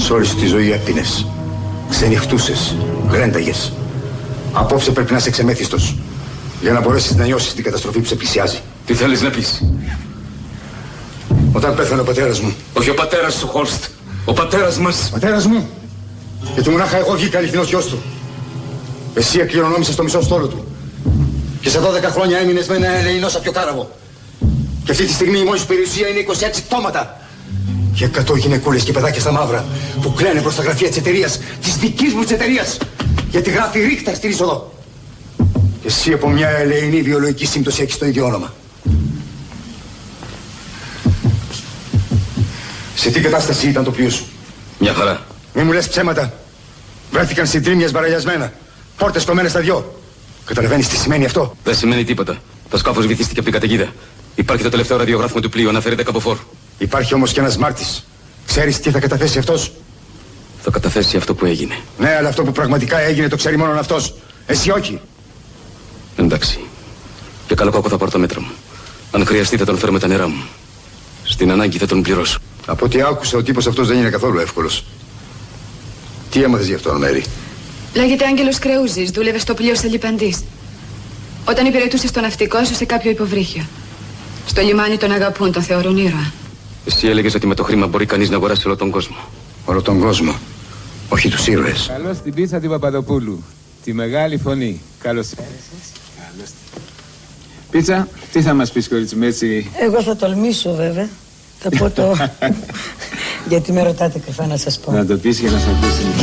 Σ' όλη σου τη ζωή έπινες, ξενυχτούσες, γρένταγες. Απόψε πρέπει να είσαι ξεμέθιστος για να μπορέσεις να νιώσεις την καταστροφή που σε πλησιάζει. Τι θέλεις να πεις? Όταν πέθανε ο πατέρας μου. Όχι ο πατέρας σου, Χόρστ. Ο πατέρας μας. Πατέρας μου. Γιατί μονάχα εγώ βγήκα αληθινός γιος του. Εσύ εκκληρονόμησες το μισό στόλο του. Και σε 12 χρόνια έμεινες με ένα ελεεινό σαπιοκάραβο. Και αυτή τη στιγμή η μόνη σου περιουσία είναι 26 πτώματα. Και 100 γυναικούλες και παιδάκια στα μαύρα που κλαίνε προς τα γραφεία της εταιρείας, της δικής μου της εταιρείας. Γιατί γράφει Ρίχτερ στην είσοδο. Και εσύ από μια ελεεινή βιολογική σύμπτωση έχεις το ίδιο όνομα. Σε τι κατάσταση ήταν το πλοίο σου? Μια χαρά. Μη μου λες ψέματα. Βρέθηκαν συντρίμμια μπαραγιασμένα. Πόρτες κομμένες στα δυο. Καταλαβαίνεις τι σημαίνει αυτό? Δεν σημαίνει τίποτα. Το σκάφος βυθίστηκε από την καταιγίδα. Υπάρχει το τελευταίο ραδιογράφημα του πλοίου, αναφέρεται κάπου φόρ. Υπάρχει όμως και ένας μάρτης. Ξέρεις τι θα καταθέσει αυτός? Θα καταθέσει αυτό που έγινε. Ναι, αλλά αυτό που πραγματικά έγινε το ξέρει μόνο αυτός. Εσύ όχι. Εντάξει. Και καλό κακό θα πάρω τα μέτρα μου. Αν χρειαστεί θα τον φέρω με τα νερά μου. Στην ανάγκη θα τον πληρώσω. Από ό,τι άκουσα, ο τύπος αυτός δεν είναι καθόλου εύκολος. Τι έμαθες γι' αυτόν, Μέρη? Λέγεται Άγγελος Κρεούζης, δούλευε στο πλοίο Σαλιπαντής. Όταν υπηρετούσε στο ναυτικό, έσωσε κάποιο υποβρύχιο. Στο λιμάνι τον αγαπούν, τον θεωρούν ήρωα. Εσύ έλεγες ότι με το χρήμα μπορεί κανείς να αγοράσει όλο τον κόσμο. Όλο τον κόσμο. Όχι τους ήρωες. Καλώς την πίτσα του Παπαδοπούλου. Τη μεγάλη φωνή. Καλώς. Πίτσα, τι θα μας πεις, κορίτσι μου, έτσι? Εγώ θα τολμήσω, βέβαια. Θα πω το... Γιατί με ρωτάτε κρυφά να σας πω. Να το πεις για να σε ακούσει.